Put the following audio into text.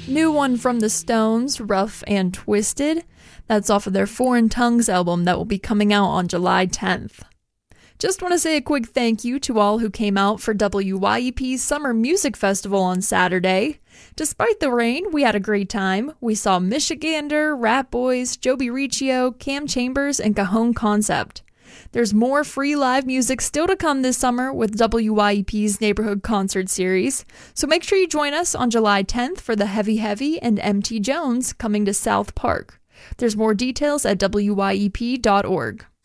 New one from the Stones, Rough and Twisted. That's off of their Foreign Tongues album that will be coming out on July 10th. Just want to say a quick thank you to all who came out for WYEP's Summer Music Festival on Saturday. Despite the rain, we had a great time. We saw Michigander, Rat Boys, Joby Riccio, Cam Chambers, and Cajon Concept. There's more free live music still to come this summer with WYEP's Neighborhood Concert Series, so make sure you join us on July 10th for the Heavy Heavy and MT Jones coming to South Park. There's more details at wyep.org.